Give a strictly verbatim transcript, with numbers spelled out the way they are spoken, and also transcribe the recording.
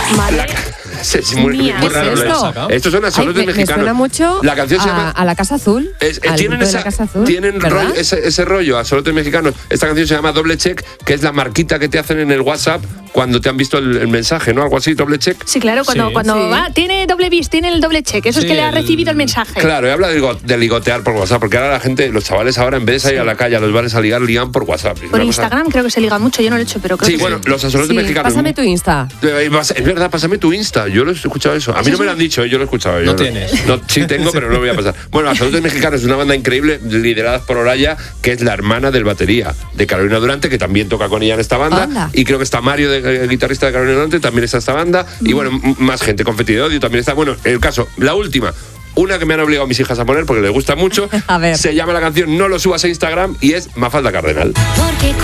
Madre La, es, es muy, mía, muy ¿qué raro. es lo- esto? Estos son absolutos Ay, me, me mexicanos. suena mucho La canción se a, llama... a La Casa Azul. Es, eh, al tienen grupo de esa, La Casa Azul, tienen ¿verdad? rollo- ese, ese rollo a Absolutos Mexicanos. Esta canción se llama Doble Check, que es la marquita que te hacen en el WhatsApp cuando te han visto el, el mensaje, ¿no? Algo así, doble check. Sí, claro, cuando, Sí. cuando Sí. va, tiene doble bis, tiene el doble check. Eso Sí, es que le ha el- recibido el mensaje. Claro, y habla de, ligo- de ligotear por WhatsApp, porque ahora la gente, los chavales ahora, en vez de salir a la calle a los bares a ligar, ligan por WhatsApp. Es Por una cosa- Instagram creo que se liga mucho, yo no lo he hecho, pero creo Sí, que bueno, sí. los absolutos Sí, mexicanos. pásame tu Insta. Eh, vas- Es verdad, pásame tu Insta. Yo lo he escuchado eso. A mí no me lo han dicho, yo lo he escuchado. Yo No tienes. No, sí tengo, pero no lo voy a pasar. Bueno, Absolutos Mexicanos es una banda increíble, liderada por Oraya, que es la hermana del batería de Carolina Durante, que también toca con ella en esta banda. Anda. Y creo que está Mario, de, eh, guitarrista de Carolina Durante, también está esta banda. Y bueno, m- más gente, Confeti de Odio también está. Bueno, el caso, la última. Una que me han obligado mis hijas a poner porque les gusta mucho. A ver. Se llama la canción No lo subas a Instagram y es Mafalda Cardenal. Porque